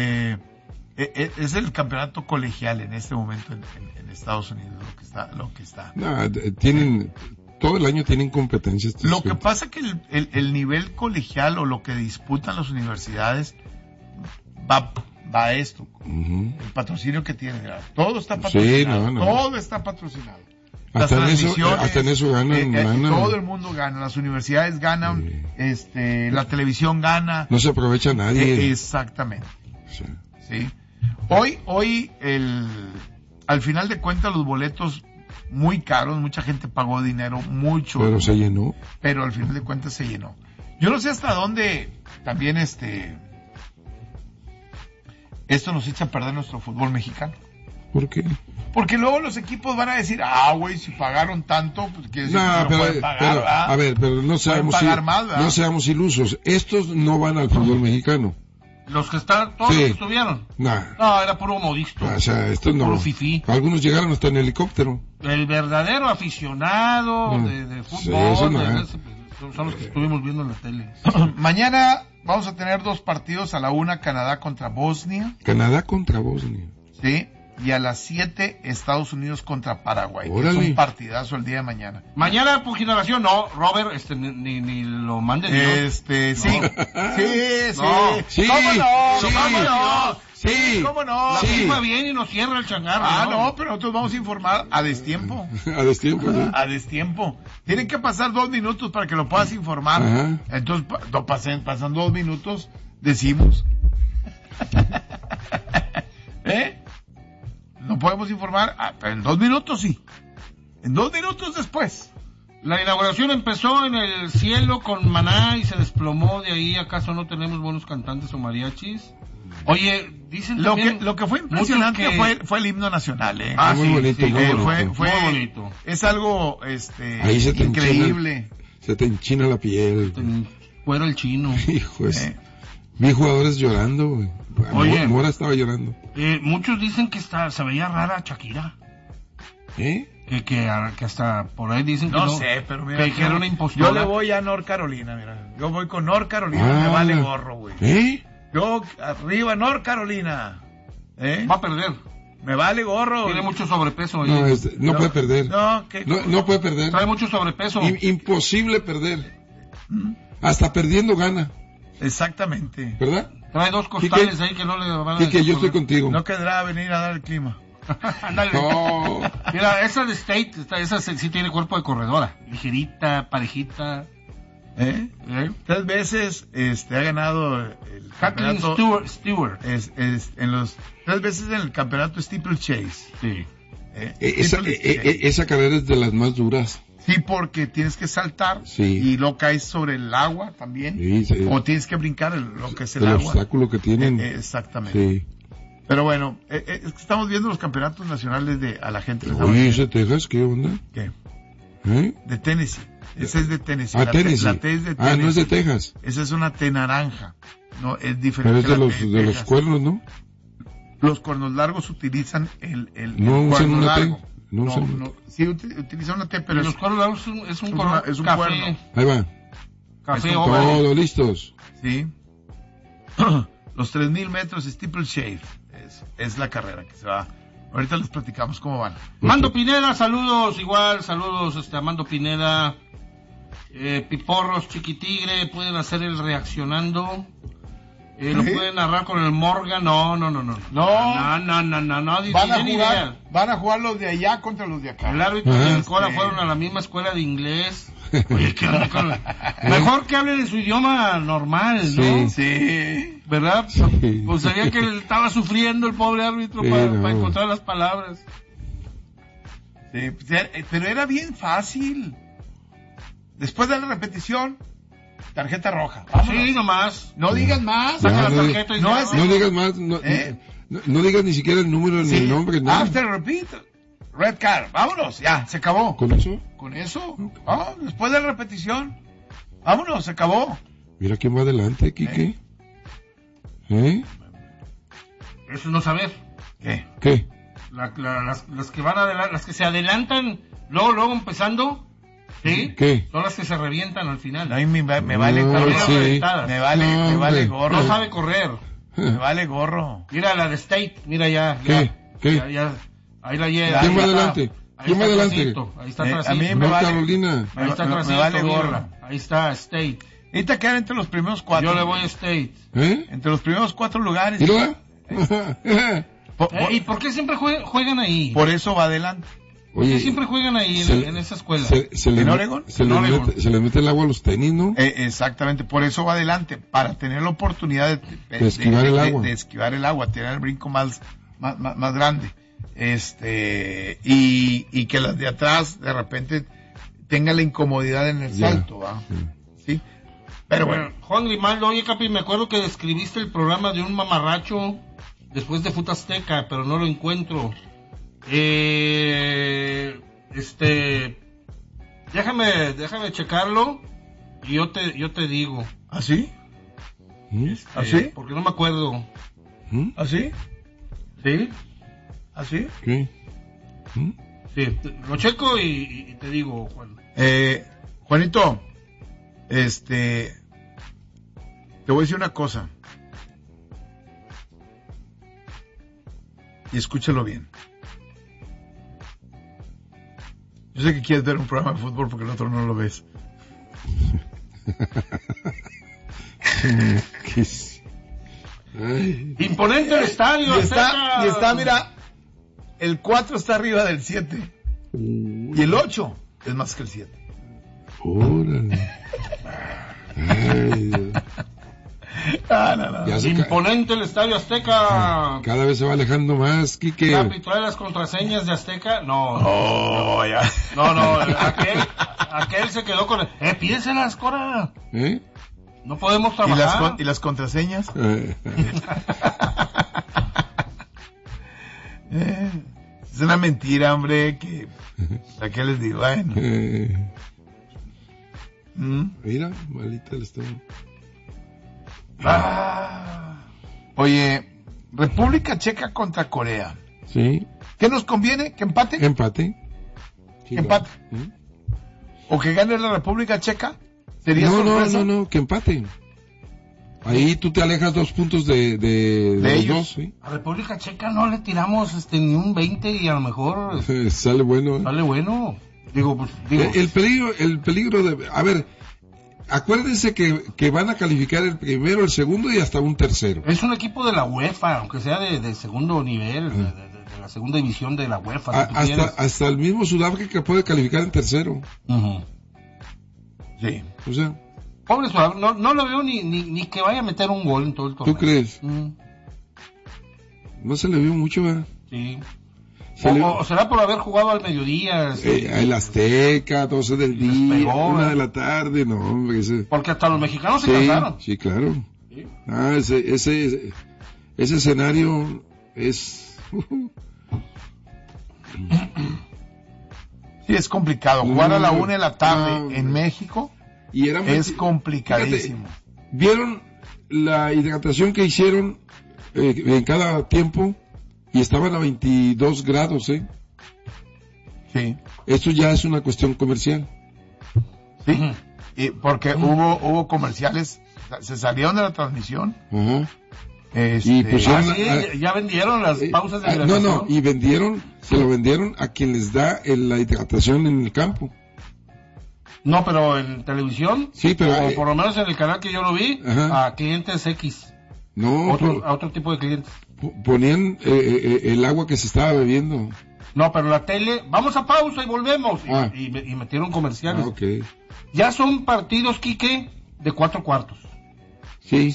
el campeonato colegial en este momento en Estados Unidos lo que está. No, todo el año tienen competencias. Lo que pasa que el nivel colegial o lo que disputan las universidades va a esto. El patrocinio que tienen. Todo está patrocinado. Sí, todo está patrocinado. Hasta en eso ganan. Todo el mundo gana, las universidades ganan, la televisión gana. No se aprovecha nadie. Exactamente. Sí. Hoy al final de cuentas los boletos muy caros, mucha gente pagó dinero, mucho. Pero se llenó. Pero al final de cuentas se llenó. Yo no sé hasta dónde también esto nos echa a perder nuestro fútbol mexicano. ¿Por qué? Porque luego los equipos van a decir, güey, si pagaron tanto, pues quiere decir que no pueden pagar, pero no seamos ilusos. Estos no van al fútbol mexicano. Los que están, todos los que estuvieron. No, era puro modisto. O sea, estos no. Puro fifí. Algunos llegaron hasta en helicóptero. El verdadero aficionado de fútbol, son los que estuvimos viendo en la tele. Mañana vamos a tener 2 partidos a la una, Canadá contra Bosnia. Canadá contra Bosnia. Sí, y a las 7 Estados Unidos contra Paraguay. Órale. Es un partidazo el día de mañana. Mañana por generación, no, Robert, ni lo mande Dios. Sí. No. Sí. ¿Cómo no? Sí. ¿Cómo no? Sí. ¿Cómo no? La Sí. FIFA viene y nos cierra el changarro. No, pero nosotros vamos a informar a destiempo. A destiempo, ¿sí? A destiempo. Tienen que pasar 2 minutos para que lo puedas informar. Ajá. Entonces, pasan 2 minutos, decimos. No podemos informar, pero en 2 minutos sí. En 2 minutos después. La inauguración empezó en el cielo con Maná y se desplomó de ahí. ¿Acaso no tenemos buenos cantantes o mariachis? Oye, dicen Lo también que fue impresionante fue el himno nacional, muy bonito, sí, muy bonito. Fue muy bonito. Es algo Ahí se te increíble. Se te enchina la piel. Fuera el chino. Hijo, vi jugadores llorando, güey. Oye, Mora estaba llorando. Muchos dicen que se veía rara Shakira. Que hasta por ahí dicen que no sé, pero mira, que era una impostora. Yo le voy a North Carolina, mira. Yo voy con North Carolina, me vale gorro, güey. Yo arriba North Carolina. Va a perder. Me vale gorro. Tiene mucho sobrepeso. No puede perder. No puede perder. Trae mucho sobrepeso. Imposible perder. Hasta perdiendo gana. Exactamente. ¿Verdad? Trae 2 costales ahí que no le van a... Quique, yo estoy contigo. No querrá venir a dar el clima. Ándale. No. Mira, esa de State, esa sí tiene cuerpo de corredora. Ligerita, parejita. 3 veces ha ganado el Kathleen campeonato. Stewart. En los 3 veces en el campeonato Steeplechase. Sí. Esa carrera es de las más duras. Sí, porque tienes que saltar y luego caes sobre el agua también. Sí. O tienes que brincar lo que es el agua. El obstáculo que tienen. Exactamente. Sí. Pero bueno, estamos viendo los campeonatos nacionales a la gente. Oye, ¿ese Texas qué onda? ¿Qué? De Tennessee. Ese es de Tennessee. Tennessee. La T es de Tennessee. No es de Texas. Esa es una T naranja. No, es diferente. Pero es de los cuernos, ¿no? Los cuernos largos utilizan el cuerno largo. Sí, utilizan una T, pero los cuernos largos es un café. Cuerno. Ahí va. Café todo listos. Sí. Los 3,000 metros steeplechase es la carrera que se va. Ahorita les platicamos cómo van. Mando Pineda, saludos a Mando Pineda. Piporros, Chiquitigre, pueden hacer el reaccionando. Lo pueden narrar con el Morgan. No. Van a jugar los de allá contra los de acá. El árbitro y el Cola fueron a la misma escuela de inglés. Oye, mejor que hablen en su idioma normal, ¿no? Sí. ¿Verdad? Pues sabía que estaba sufriendo el pobre árbitro para encontrar las palabras. Sí, pero era bien fácil. Después de la repetición, tarjeta roja. Vámonos. Sí, nomás. No digas más. No digas más. No digas ni siquiera el número ni el nombre. Nada. After repeat, red card. Vámonos, ya, se acabó. ¿Con eso? Con eso. Después de la repetición. Vámonos, se acabó. Mira quién va adelante, Quique. Eso no saber. ¿Qué? Las que van adelante, las que se adelantan, luego empezando. ¿Sí? ¿Qué? Son las que se revientan al final. A mí me vale me vale gorro. No sabe correr. Me vale gorro. Mira la de State, mira ya. ¿Qué? Ya, ahí la lleva. ¿Quién va adelante? ¿Quién va adelante? Ahí está a mí me vale, Carolina. Ahí está me vale gorro. Ahí está State. Necesita quedar entre los primeros 4. Yo le voy a State. Entre los primeros 4 lugares. ¿Y por qué siempre juegan ahí? Por eso va adelante. ¿Por qué siempre juegan ahí en esa escuela? ¿En Oregon? Se les mete el agua a los tenis, ¿no? Exactamente, por eso va adelante, para tener la oportunidad de esquivar el agua. De esquivar el agua, tener el brinco más grande. Y que las de atrás de repente tengan la incomodidad en el salto, ¿va? Sí. Pero bueno. Juan Grimaldo, oye, Capi, me acuerdo que describiste el programa de un mamarracho después de Fut Azteca, pero no lo encuentro. Déjame checarlo y yo te digo. ¿Ah, sí? ¿Ah, sí? Porque no me acuerdo. ¿Ah, sí? ¿Sí? ¿Ah, sí? ¿Qué? Sí, lo checo y te digo, Juan. Juanito, te voy a decir una cosa. y escúchalo bien. Yo sé que quieres ver un programa de fútbol porque el otro no lo ves. Imponente el estadio. Y está, mira, el 4 está arriba del 7. Y el 8 es más que el 7. Órale. Ay, no. Imponente el Estadio Azteca. Cada vez se va alejando más, Quique. Capi, ¿trae las contraseñas de Azteca? No. Ya. No, aquel se quedó con... pídeselas, Cora. No podemos trabajar. ¿Y las contraseñas? Es una mentira, hombre, que... ¿A qué les digo? Bueno. Mira, malita el estado. Oye, República Checa contra Corea. Sí. ¿Qué nos conviene? ¿Que empate? Empate. Sí, ¿que empate? ¿O que gane la República Checa? ¿Sería sorpresa? No, que empate. Ahí tú te alejas 2 puntos de los ellos. Dos, ¿sí? A República Checa no le tiramos ni un 20 y a lo mejor... Sale bueno. Sale bueno. Digo. El peligro de... A ver... Acuérdense que van a calificar el primero, el segundo y hasta un tercero. Es un equipo de la UEFA, aunque sea de segundo nivel, de la segunda división de la UEFA. Hasta el mismo Sudáfrica puede calificar en tercero. Sí. O sea. Pobre Sudáfrica, no lo veo ni que vaya a meter un gol en todo el torneo. ¿Tú crees? No se le vio mucho, ¿verdad? Sí. O será por haber jugado al mediodía. El Azteca, 12 del día, 1 de la tarde, no, hombre. Porque hasta los mexicanos se cansaron. Sí, claro. ¿Sí? Ese escenario es... Sí, es complicado. Jugar a la 1 de la tarde en México es complicadísimo. Fíjate, ¿vieron la hidratación que hicieron en cada tiempo? Y estaban a 22 grados, Sí. Esto ya es una cuestión comercial. Sí. Y porque hubo comerciales, se salieron de la transmisión. Y pusieron, ya vendieron las pausas de hidratación. Y se lo vendieron a quien les da la hidratación en el campo. No, pero en televisión. Sí, pero o por lo menos en el canal que yo lo vi, a clientes X. No, a otro tipo de clientes. Ponían el agua que se estaba bebiendo. No, pero la tele, vamos a pausa y volvemos. Y metieron comerciales. Okay. Ya son partidos, Quique, de 4 cuartos. Sí.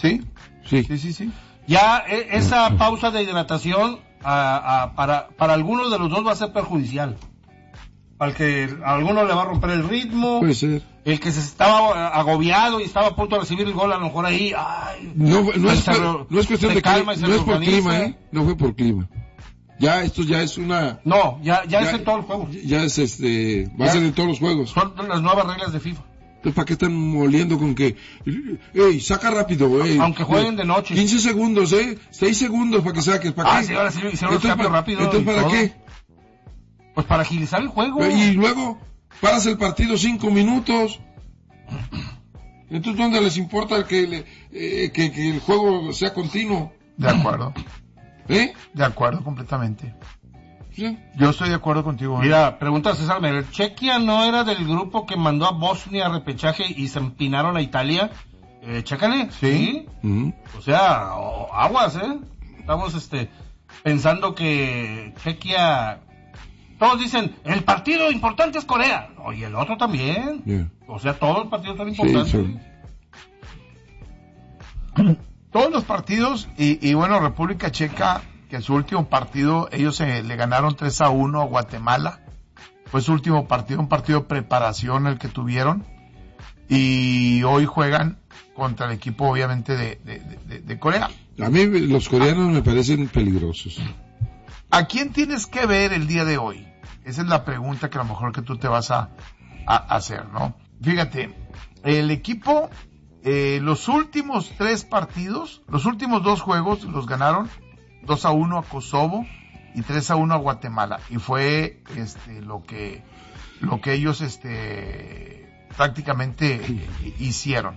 Ya esa pausa de hidratación para algunos de los dos va a ser perjudicial. Al que a alguno le va a romper el ritmo. Puede ser. El que se estaba agobiado y estaba a punto de recibir el gol, a lo mejor ahí. No es cuestión de calma, no es por clima, no fue por clima. Ya esto ya es una. No, ya es en todos los juegos. Ya es va a ser en todos los juegos. Son las nuevas reglas de FIFA. Entonces, ¿para qué están moliendo con que, saca rápido, aunque jueguen de noche. 15 segundos, 6 segundos para que saques, ¿para qué? Sí, ahora sí, hicieron los cambios rápido. Entonces, ¿para qué? Pues para agilizar el juego. Y luego, paras el partido 5 minutos. Entonces, ¿dónde les importa que el juego sea continuo? De acuerdo. De acuerdo, completamente. ¿Sí? Yo estoy de acuerdo contigo. Mira, pregunta César Miguel, ¿Chequia no era del grupo que mandó a Bosnia a repechaje y se empinaron a Italia? Chécale. Sí. O sea, aguas, Estamos pensando que Chequia... Todos dicen, el partido importante es Corea. Y el otro también. Yeah. O sea, todos los partidos son importantes. Sí. Todos los partidos, y bueno, República Checa, que su último partido, ellos le ganaron 3-1 a Guatemala. Fue su último partido, un partido de preparación el que tuvieron. Y hoy juegan contra el equipo, obviamente, de Corea. A mí los coreanos me parecen peligrosos. ¿A quién tienes que ver el día de hoy? Esa es la pregunta que a lo mejor que tú te vas a hacer, ¿no? Fíjate, el equipo, los últimos 3 partidos, los últimos 2 juegos los ganaron 2-1 a Kosovo y 3-1 a Guatemala. Y fue lo que ellos prácticamente hicieron.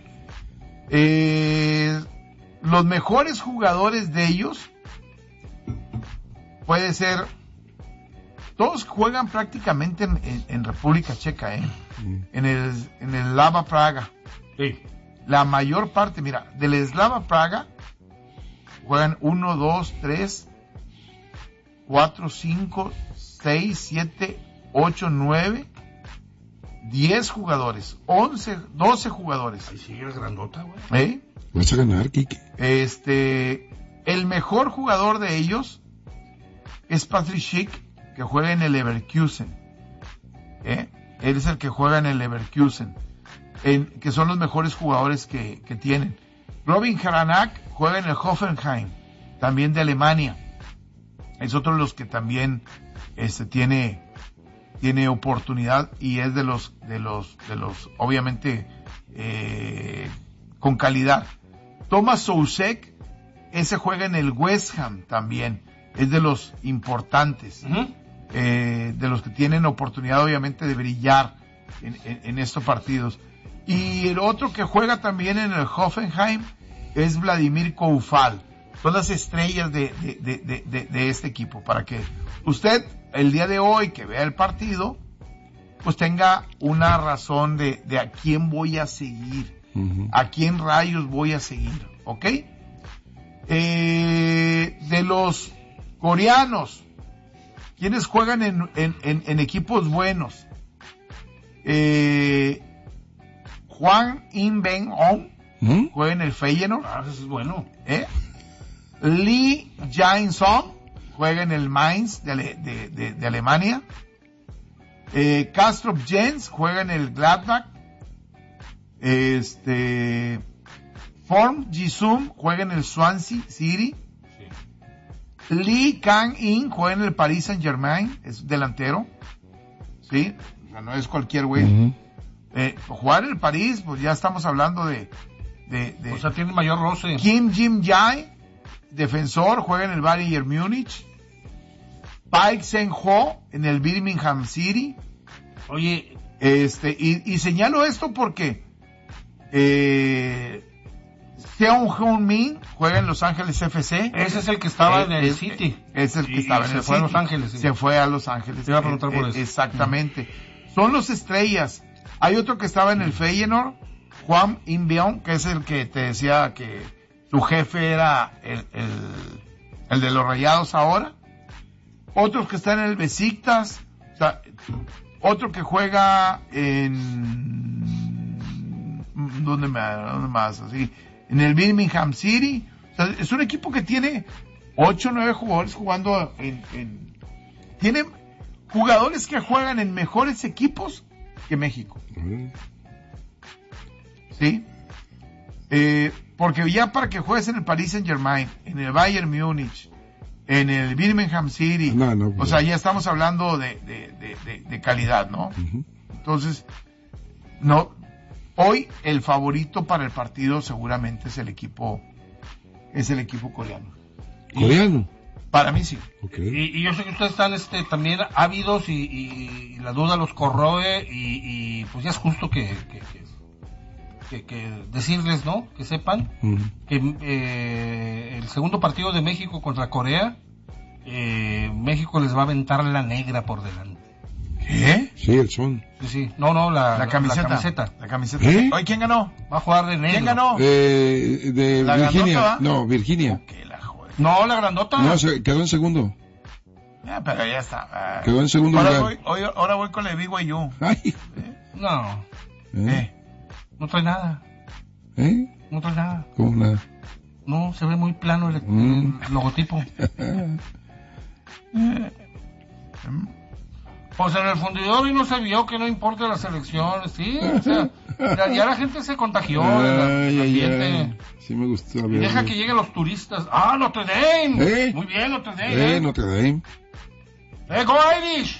Los mejores jugadores de ellos puede ser... Todos juegan prácticamente en República Checa, en el Slava Praga. Sí. La mayor parte, mira, del Slava Praga juegan 1, 2, 3, 4, 5, 6, 7, 8, 9, 10 jugadores, 11, 12 jugadores. Ahí sigue el grandota, güey. Vas a ganar, Kike. El mejor jugador de ellos es Patrick Schick, que juega en el Leverkusen. Él es el que juega en el Leverkusen. Que son los mejores jugadores que tienen. Robin Hranak juega en el Hoffenheim, también de Alemania. Es otro de los que también tiene oportunidad y es de los obviamente con calidad. Thomas Soucek, ese juega en el West Ham también, es de los importantes, de los que tienen oportunidad obviamente de brillar en estos partidos. Y el otro que juega también en el Hoffenheim es Vladimir Koufal. Son las estrellas de este equipo, para que usted el día de hoy que vea el partido pues tenga una razón de a quién voy a seguir, a quién rayos voy a seguir, ¿ok? De los coreanos, ¿quiénes juegan en equipos buenos? Hwang In-beon juega en el Feyenoord. Eso es bueno. Lee Jae-sung juega en el Mainz de Alemania. Kastrup Jens juega en el Gladbach. Form Ji-sung juega en el Swansea City. Sí. Lee Kang-in juega en el Paris Saint-Germain, es delantero. Sí, o sea, no es cualquier güey. Jugar en el París, pues ya estamos hablando de o sea, tiene mayor roce. Kim Jim-jae, defensor, juega en el Bayern Múnich. Park Sen-ho en el Birmingham City. Oye, y señalo esto porque Seon Heung-min juega en Los Ángeles FC. Ese es el que estaba en el City. Es el que estaba en el City. Se fue a Los Ángeles. Sí. Se fue a Los Ángeles. Te iba a preguntar por eso. Exactamente. Son los estrellas. Hay otro que estaba en el Feyenoord, Hwang In-beon, que es el que te decía que su jefe era el de los Rayados ahora. Otros que están en el Besiktas, o sea, otro que juega en ¿dónde más? Así, en el Birmingham City. O sea, es un equipo que tiene 8 o 9 jugadores jugando tiene jugadores que juegan en mejores equipos que México. ¿Sí? Porque ya para que juegues en el Paris Saint-Germain, en el Bayern Múnich, en el Birmingham City, o sea, ya estamos hablando de calidad, ¿no? Entonces, no, hoy el favorito para el partido seguramente es el equipo coreano. ¿Coreano? Para mí sí. Okay. Y yo sé que ustedes están también ávidos y la duda los corroe y pues ya es justo que decirles, ¿no? Que sepan que el segundo partido de México contra Corea, México les va a aventar la negra por delante. ¿Qué? Sí, el son. Sí. No, la camiseta. La camiseta. ¿Eh? ¿Hoy quién ganó? Va a jugar de negro. ¿Quién ganó? De ¿La Virginia. grandota? No, Virginia. No, la grandota. No, quedó en segundo. Pero ya está. Quedó en segundo lugar. Ahora voy con la BYU. Ay. No. No trae nada. No trae nada. ¿Cómo nada? No, se ve muy plano el logotipo. Pues en el fundidor y no se vio que no importa las elecciones, sí, o sea, ya la gente se contagió el ambiente. Sí me gustó. Y deja que lleguen los turistas. ¡Ah, Notre Dame! Muy bien, Notre Dame. Notre Dame. ¡Go Irish!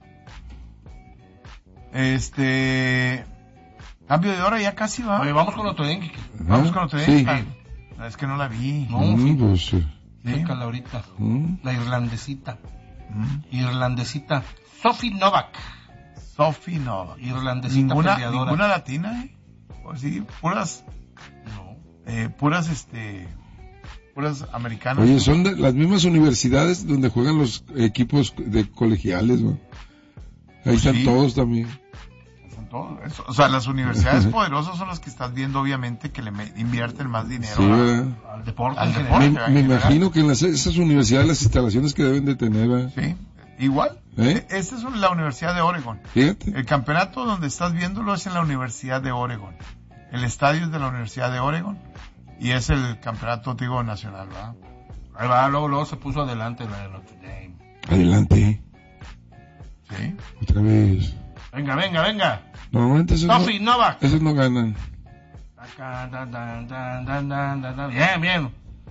Cambio de hora ya casi va. Oye, vamos con Notre Dame. Vamos con Notre Dame. Sí. Es que no la vi. No, pues, chécala ahorita. La irlandesita. Irlandesita. Sophie Novak. Irlandesita peleadora. ¿Ninguna latina, Pues sí, puras... No. Puras, puras americanas. Oye, son de las mismas universidades donde juegan los equipos de colegiales, ¿no? Ahí están todos también. Son todos. O sea, las universidades poderosas son las que estás viendo, obviamente, que le invierten más dinero al deporte. Me imagino que en esas universidades las instalaciones que deben de tener, ¿verdad? Sí. Igual, esta es la Universidad de Oregon. Fíjate. El campeonato donde estás viéndolo es en la Universidad de Oregon. El estadio es de la Universidad de Oregon y es el campeonato, digo, nacional, ¿verdad? Ahí va, luego se puso adelante la de Notre Dame. Adelante. Sí. Otra vez. Venga. Normalmente esos Novak. Esos no ganan. Bien.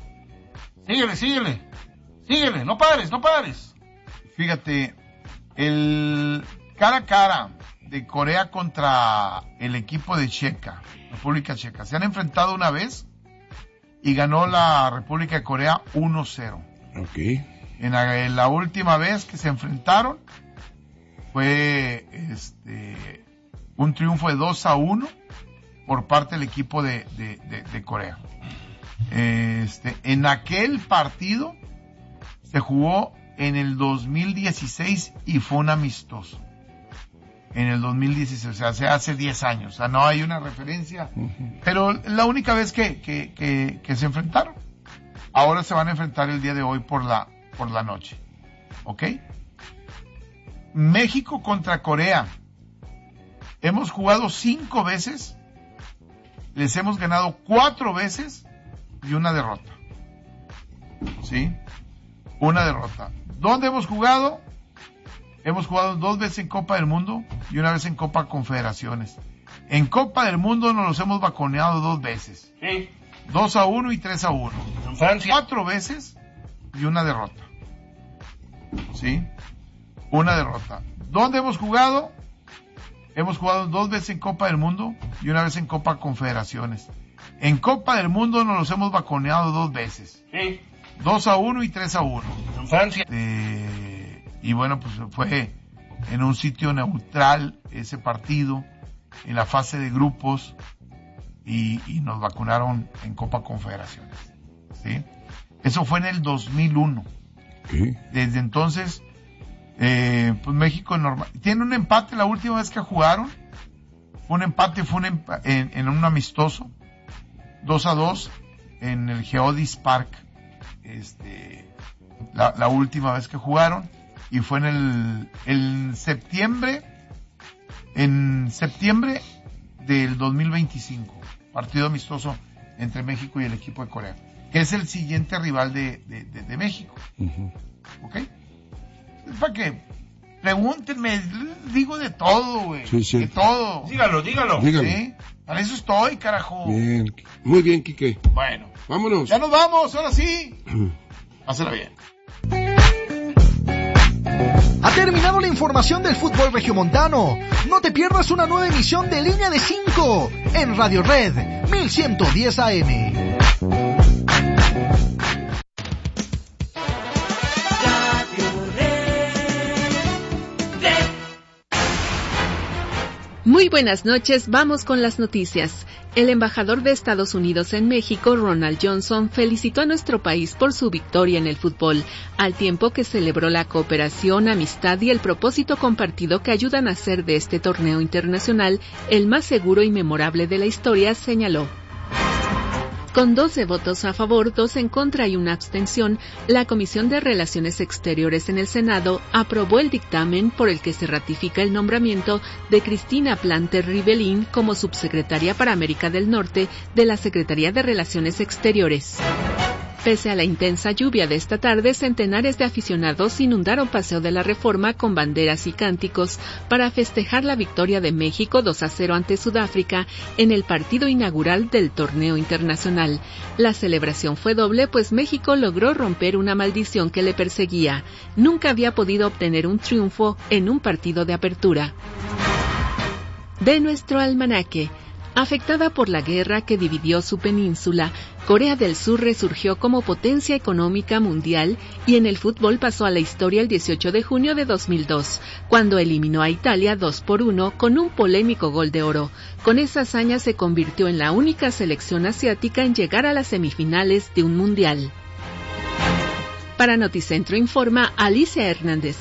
Síguele, no pares. Fíjate, el cara a cara de Corea contra el equipo de República Checa. Se han enfrentado una vez y ganó la República de Corea 1-0. Ok. En la última vez que se enfrentaron fue un triunfo de 2-1 por parte del equipo de Corea. En aquel partido se jugó en el 2016 y fue un amistoso. En el 2016, o sea, hace 10 años. O sea, no hay una referencia. Pero la única vez que se enfrentaron. Ahora se van a enfrentar el día de hoy por la noche. ¿Ok? México contra Corea. Hemos jugado 5 veces. Les hemos ganado 4 veces y una derrota. ¿Sí? Una derrota. ¿Dónde hemos jugado? Hemos jugado 2 veces en Copa del Mundo y una vez en Copa Confederaciones. En Copa del Mundo nos los hemos vacuneado 2 veces. Sí. 2-1 y 3-1. En Francia. 4 veces y una derrota. ¿Sí? Una derrota. ¿Dónde hemos jugado? Hemos jugado 2 veces en Copa del Mundo y una vez en Copa Confederaciones. En Copa del Mundo nos los hemos vacuneado 2 veces. Sí. 2-1 y 3-1. En Francia. Y bueno, pues fue en un sitio neutral ese partido, en la fase de grupos, y nos vacunaron en Copa Confederaciones. ¿Sí? Eso fue en el 2001. ¿Qué? Desde entonces, pues México tiene un empate la última vez que jugaron. Fue un empate en un amistoso, 2-2 en el Geodis Park. La última vez que jugaron, y fue en septiembre del 2025, partido amistoso entre México y el equipo de Corea, que es el siguiente rival de México. ¿Ok? Es para que pregúntenme, digo de todo, güey. Sí. De todo. Dígalo. ¿Sí? Para eso estoy, carajo. Bien. Muy bien, Quique. Bueno. Vámonos. Ya nos vamos, ahora sí. Hacela bien. Ha terminado la información del fútbol regiomontano. No te pierdas una nueva emisión de Línea de 5 en Radio Red 1110 AM. Muy buenas noches, vamos con las noticias. El embajador de Estados Unidos en México, Ronald Johnson, felicitó a nuestro país por su victoria en el fútbol, al tiempo que celebró la cooperación, amistad y el propósito compartido que ayudan a hacer de este torneo internacional el más seguro y memorable de la historia, señaló. Con 12 votos a favor, 2 en contra y una abstención, la Comisión de Relaciones Exteriores en el Senado aprobó el dictamen por el que se ratifica el nombramiento de Cristina Planter Ribelín como subsecretaria para América del Norte de la Secretaría de Relaciones Exteriores. Pese a la intensa lluvia de esta tarde, centenares de aficionados inundaron Paseo de la Reforma con banderas y cánticos para festejar la victoria de México 2-0 ante Sudáfrica en el partido inaugural del torneo internacional. La celebración fue doble, pues México logró romper una maldición que le perseguía. Nunca había podido obtener un triunfo en un partido de apertura. De nuestro almanaque. Afectada por la guerra que dividió su península, Corea del Sur resurgió como potencia económica mundial y en el fútbol pasó a la historia el 18 de junio de 2002, cuando eliminó a Italia 2-1 con un polémico gol de oro. Con esa hazaña se convirtió en la única selección asiática en llegar a las semifinales de un mundial. Para Noticentro informa Alicia Hernández.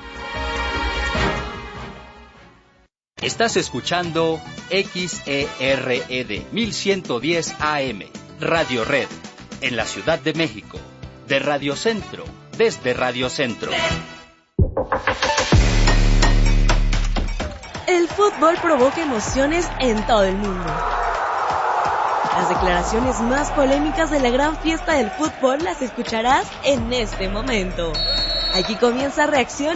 Estás escuchando XERED 1110 AM, Radio Red, en la Ciudad de México, de Radio Centro, desde Radio Centro. El fútbol provoca emociones en todo el mundo. Las declaraciones más polémicas de la gran fiesta del fútbol las escucharás en este momento. Aquí comienza Reacción